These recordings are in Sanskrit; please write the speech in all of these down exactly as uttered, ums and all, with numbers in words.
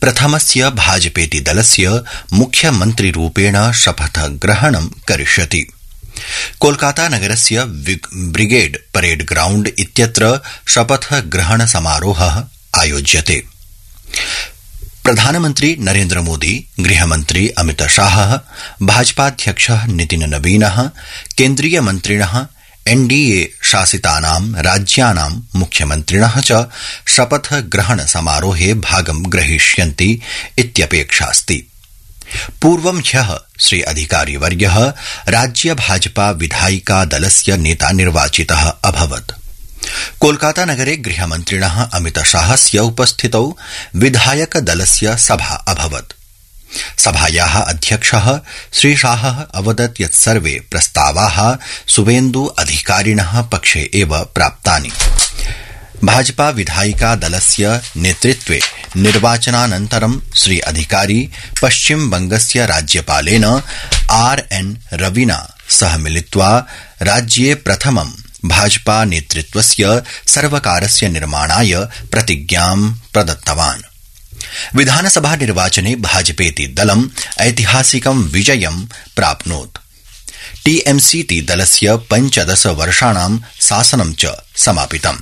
प्रथमस्य भाजपेति दलस्य मुख्यमन्त्रिरूपेण शपथग्रहणं करिष्यति। कोलकाता नगरस्य ब्रिगेड परेड ग्राउंड इत्यत्र शपथग्रहण समारोहः आयोज्यते। प्रधानमन्त्री नरेन्द्र मोदी, गृहमन्त्री अमित शाहः, भाजपाध्यक्षः नितिन नवीनः, केन्द्रीय मन्त्रिणः, एनडीए शासितानां राज्यानां मुख्यमन्त्रिणः च शपथग्रहण समारोहे भागं ग्रहीष्यन्ति इत्यपेक्षास्ति। पूर्वं ह्यः श्री अधिकारीवर्यः राज्य भाजपा विधायिका दलस्य नेता निर्वाचितः अभवत्। कोलकाता नगरे गृहमन्त्रिणः अमित शाहस्य उपस्थितौ विधायक दलस्य सभा अभवत्। सभायाः अध्यक्षः श्री शाहः अवदत् यत् सर्वे प्रस्तावाः सुवेन्दु अधिकारिणः पक्षे एव प्राप्तानि। भाजपा विधायिका दलस्य नेतृत्वे निर्वाचनानन्तरं श्री अधिकारी पश्चिम बंगस्य राज्यपालेन आर एन रविना सह मिलित्वा राज्ये प्रथमं भाजपा नेतृत्वस्य सर्वकारस्य निर्माणाय प्रतिज्ञां प्रदत्तवान्। विधानसभा निर्वाचने भाजपेति दलम् ऐतिहासिकं विजयं प्राप्नोत्। टीएमसीति दलस्य पञ्चदश वर्षाणां शासनं च समापितम्।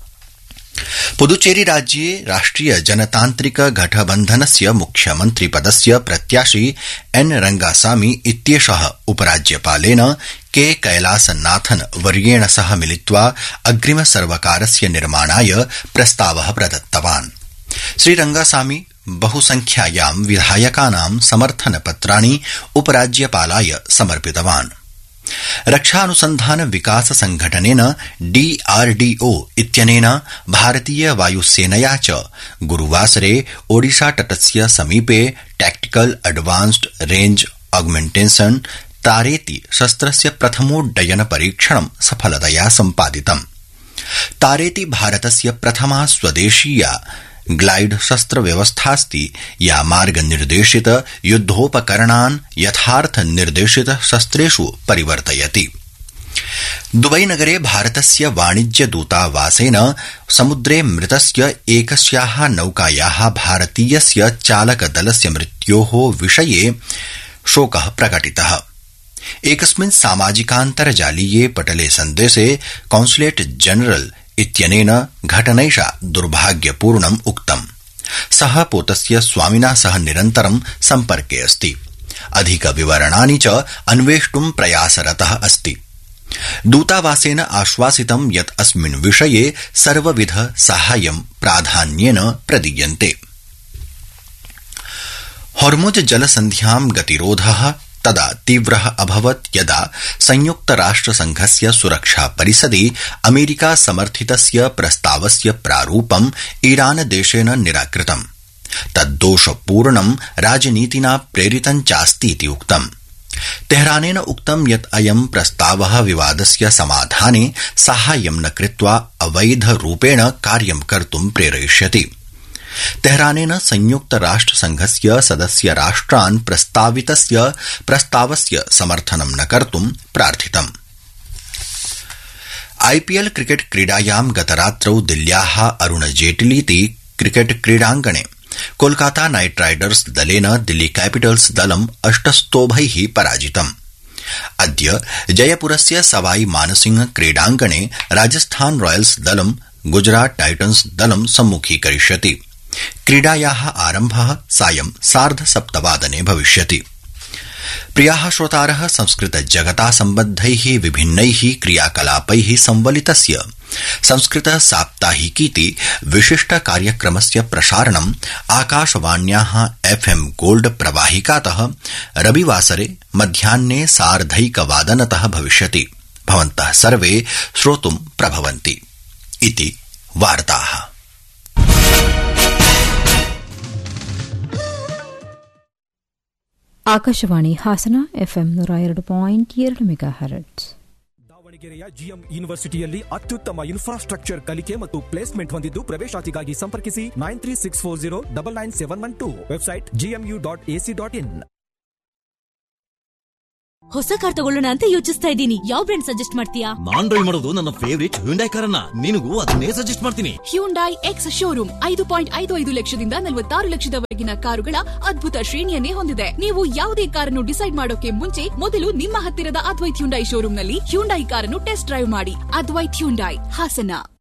पुदुचेरी राज्ये राष्ट्रिय जनतान्त्रिक गठबन्धनस्य मुख्यमन्त्री पदस्य प्रत्याशी एन रंगासामी इत्येषः उपराज्यपालेन के कैलासनाथन वर्येण सह मिलित्वा अग्रिम सर्वकारस्य निर्माणाय प्रस्तावः प्रदत्तवान्। श्री रंगासामी बहुसंख्यायां विधायकानां समर्थनपत्राणि उपराज्यपालाय समर्पितवान्। रक्षानुसन्धान विकास संघटनेन डीआरडीओ इत्यनेन भारतीय वायुसेनया च गुरुवासरे ओडिशा तटस्य समीपे टैक्टिकल एडवांस्ड रेंज ऑगमेंटेशन तारेति शस्त्रस्य प्रथमोड्डयन परीक्षणं सफलतया सम्पादितम्। तारेति भारतस्य प्रथमा स्वदेशीया ग्लाइड शस्त्र व्यवस्थास्ति या मार्गनिर्देशित युद्धोपकरणान् यथार्थ निर्देशित शस्त्रेषु परिवर्तयति। दुबई नगरे भारतस्य वाणिज्य दूतावासेन समुद्रे मृतस्य एकस्याः नौकायाः भारतीयस्य चालकदलस्य मृत्योः विषये शोकः प्रकटितः। एकस्मिन् सामाजिकान्तर्जालीये पटले सन्देशे कॉन्सुलेट जनरल इत्यनेन घटनैषा दुर्भाग्यपूर्णम् उक्तम्। सः पोतस्य स्वामिना सह निरन्तरं सम्पर्के अस्ति। अधिकविवरणानि च अन्वेष्टुं प्रयासरतः अस्ति। दूतावासेन आश्वासितं यत् अस्मिन् विषये सर्वविध साहाय्यं प्राधान्येन प्रदीयन्ते। हॉर्मुज जलसन्ध्यां गतिरोधः तदा तीव्रः अभवत् यदा संयुक्तराष्ट्रसंघस्य सुरक्षा परिषदि अमेरिका समर्थितस्य प्रस्तावस्य प्रारूपम् ईरान देशेन निराकृतम्। तद्दोषपूर्णं राजनीतिना प्रेरितं चास्तीति उक्तम्। तेहरानेन उक्तं यत् अयं प्रस्तावः विवादस्य समाधाने साहाय्यं न कृत्वा अवैधरूपेण कार्यं कर्तुं प्रेरयिष्यति। तेहरानेन संयुक्त राष्ट्र संघस्य सदस्य राष्ट्रान् प्रस्तावितस्य प्रस्तावस्य समर्थनं न कर्तुं प्रार्थितम्। आईपीएल क्रिकेट क्रीडायां गतरात्रौ दिल्ल्याः अरुण जेटलीति क्रिकेट क्रीडाङ्गणे कोलकाता नाइट राइडर्स दलेन दिल्ली कैपिटल्स दलम् अष्टस्तोभैः पराजितम्। अद्य जयपुरस्य सवाई मानसिंह क्रीडाङ्गणे राजस्थान रॉयल्स दलं गुजरात टाइटन्स दलं सम्मुखीकरिष्यति। क्रीडायाः आरम्भः सायं सार्ध सप्तवादने भविष्यति। प्रियाः श्रोतारः, संस्कृत जगता सम्बद्धैः विभिन्नैः क्रियाकलापैः संवलितस्य संस्कृत साप्ताहिकीति विशिष्ट कार्यक्रमस्य प्रसारणम् आकाशवाण्याः एफएम गोल्ड प्रवाहिकातः रविवासरे मध्याह्ने सार्धैकवादनतः भविष्यति। भवन्तः सर्वे श्रोतुं प्रभवन्ति इति वार्ताः। ಆಕಾಶವಾಣಿ ಹಾಸನ ಎಫ್ಎಂ ನೂರ ಎರಡು ಪಾಯಿಂಟ್ ಎರಡು ಮೆಗಾ ಹರ್ಟ್ಸ್. ದಾವಣಗೆರೆಯ ಜಿಎಂ ಯೂನಿವರ್ಸಿಟಿಯಲ್ಲಿ ಅತ್ಯುತ್ತಮ ಇನ್ಫ್ರಾಸ್ಟ್ರಕ್ಚರ್ ಕಲಿಕೆ ಮತ್ತು ಪ್ಲೇಸ್ಮೆಂಟ್ ಹೊಂದಿದ್ದು ಪ್ರವೇಶಾತಿಗಾಗಿ ಸಂಪರ್ಕಿಸಿ nine three six four zero double nine seven one two. Website GMU dot AC dot in. ಹೊಸ ಕಾರ್ ತಗೊಳ್ಳೋಣ ಅಂತ ಯೋಚಿಸ್ತಾ ಇದ್ದೀನಿ. ಯಾವ ಬ್ರ್ಯಾಂಡ್ ಸಜೆಸ್ಟ್ ಮಾಡ್ತೀಯಾ? ನಾನ್ ಡ್ರೈವ್ ಮಾಡೋದು ನನ್ನ ಫೇವರಿಟ್ ಹ್ಯುಂಡೈ ಕಾರನ್ನ. ನಿನಗೂ ಅದನ್ನೇ ಸಜೆಸ್ಟ್ ಮಾಡ್ತೀನಿ. ಹ್ಯುಂಡೈ ಎಕ್ಸ್ ಶೋರೂಮ್ ಐದು ಪಾಯಿಂಟ್ ಐದು ಐದು ಲಕ್ಷದಿಂದ ನಲವತ್ತಾರು ಲಕ್ಷದವರೆಗಿನ ಕಾರುಗಳ ಅದ್ಭುತ ಶ್ರೇಣಿಯನ್ನೇ ಹೊಂದಿದೆ. ನೀವು ಯಾವುದೇ ಕಾರನ್ನು ಡಿಸೈಡ್ ಮಾಡೋಕೆ ಮುಂಚೆ ಮೊದಲು ನಿಮ್ಮ ಹತ್ತಿರದ ಅದ್ವೈತ್ ಹ್ಯುಂಡೈ ಶೋರೂಮ್ನಲ್ಲಿ ಹ್ಯುಂಡೈ ಕಾರನ್ನು ಟೆಸ್ಟ್ ಡ್ರೈವ್ ಮಾಡಿ. ಅದ್ವೈತ್ ಹ್ಯುಂಡೈ, ಹಾಸನ.